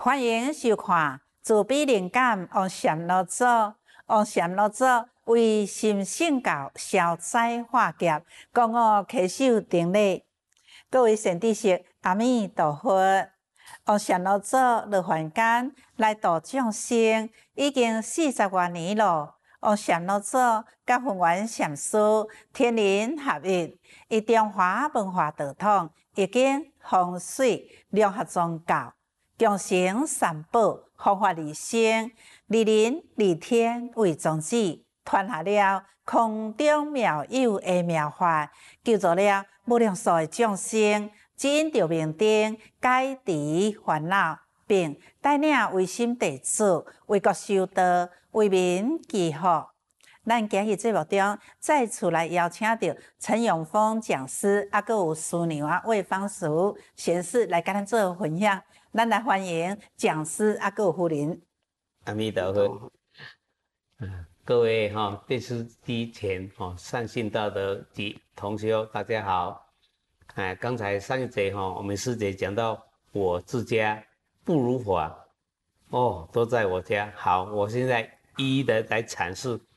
欢迎收看自闭灵感王禅老祖。王禅老祖为心性教消灾化劫，讲我稽首定礼。各位善知识，阿弥陀佛。王禅老祖落凡间来度众生，已经40多年了。王禅老祖甲弘源禅师天人合一，以中华文化道统、易经、风水融合宗教，众生三宝，护法利生，利人利天为宗旨，传下了空中妙有的妙法，救助了无量数的众生，指引着明灯，解除烦恼，并带领唯心弟子为国修道，为民祈福。咱今日节目中再次来邀请到陈永峰讲师，还有师娘魏芳淑贤士来跟咱做分享。咱来欢迎讲师还有夫人。 阿弥陀佛。各位电视机前善信道德及同修，大家好。刚才上一节我们师姐讲到我自家不如法，都在我家。好，我现在一一的来阐释